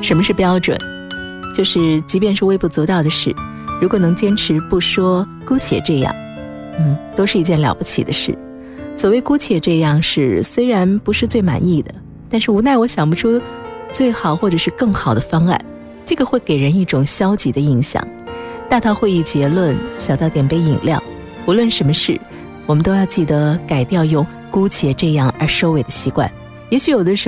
什么是标准？就是即便是微不足道的事，如果能坚持不说，姑且这样，都是一件了不起的事。所谓姑且这样是虽然不是最满意的，但是无奈我想不出最好或者是更好的方案，这个会给人一种消极的印象。大到会议结论，小到点杯饮料，无论什么事，我们都要记得改掉用姑且这样而收尾的习惯。也许有的时候